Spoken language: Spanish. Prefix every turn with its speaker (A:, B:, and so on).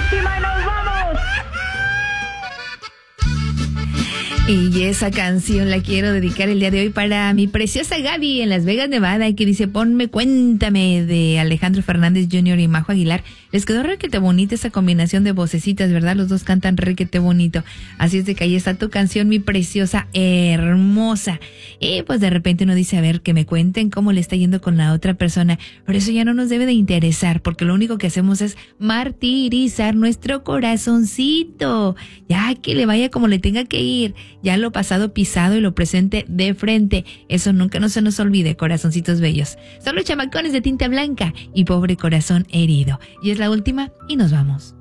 A: última y nos vamos.
B: Y esa canción la quiero dedicar el día de hoy para mi preciosa Gaby en Las Vegas, Nevada, que dice: ponme Cuéntame, de Alejandro Fernández Jr. y Majo Aguilar. Les quedó requete bonita esa combinación de vocecitas, ¿verdad? Los dos cantan requete bonito. Así es de que ahí está tu canción, mi preciosa, hermosa. Y pues de repente uno dice: a ver, que me cuenten cómo le está yendo con la otra persona. Pero eso ya no nos debe de interesar, porque lo único que hacemos es martirizar nuestro corazoncito. Ya que le vaya como le tenga que ir. Ya lo pasado pisado y lo presente de frente. Eso nunca no se nos olvide, corazoncitos bellos. Son los chamacones de Tinta Blanca y Pobre Corazón Herido. Y es la última y nos vamos.